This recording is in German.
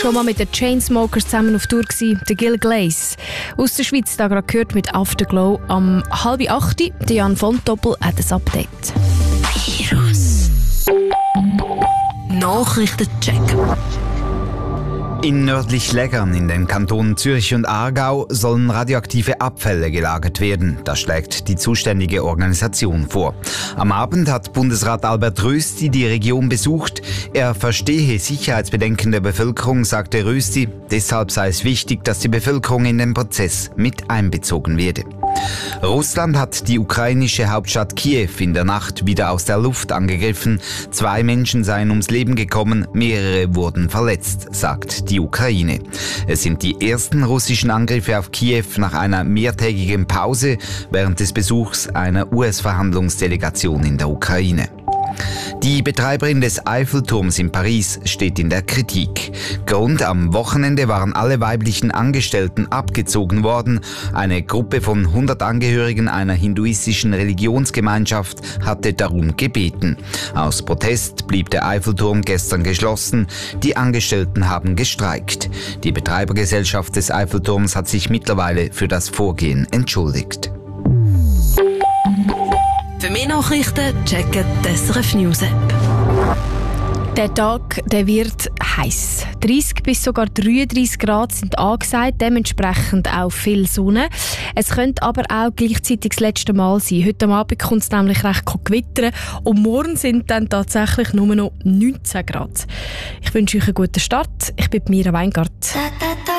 schon mal mit den Chainsmokers zusammen auf Tour gewesen, der Gil Glaze. Aus der Schweiz, da gerade gehört mit Afterglow am 7:30. Der Jan von Doppel hat ein Update. Virus. Nachrichtencheck. In nördlich Leggern in den Kantonen Zürich und Aargau sollen radioaktive Abfälle gelagert werden. Das schlägt die zuständige Organisation vor. Am Abend hat Bundesrat Albert Rösti die Region besucht. Er verstehe Sicherheitsbedenken der Bevölkerung, sagte Rösti. Deshalb sei es wichtig, dass die Bevölkerung in den Prozess mit einbezogen werde. Russland hat die ukrainische Hauptstadt Kiew in der Nacht wieder aus der Luft angegriffen. 2 Menschen seien ums Leben gekommen, mehrere wurden verletzt, sagt die Ukraine. Es sind die ersten russischen Angriffe auf Kiew nach einer mehrtägigen Pause während des Besuchs einer US-Verhandlungsdelegation in der Ukraine. Die Betreiberin des Eiffelturms in Paris steht in der Kritik. Grund: am Wochenende waren alle weiblichen Angestellten abgezogen worden. Eine Gruppe von 100 Angehörigen einer hinduistischen Religionsgemeinschaft hatte darum gebeten. Aus Protest blieb der Eiffelturm gestern geschlossen. Die Angestellten haben gestreikt. Die Betreibergesellschaft des Eiffelturms hat sich mittlerweile für das Vorgehen entschuldigt. Für mehr Nachrichten checken die SRF News App. Der Tag wird heiß. 30 bis sogar 33 Grad sind angesagt, dementsprechend auch viel Sonne. Es könnte aber auch gleichzeitig das letzte Mal sein. Heute Abend kommt es nämlich recht gewittern und morgen sind dann tatsächlich nur noch 19 Grad. Ich wünsche euch einen guten Start. Ich bin Mira Weingart.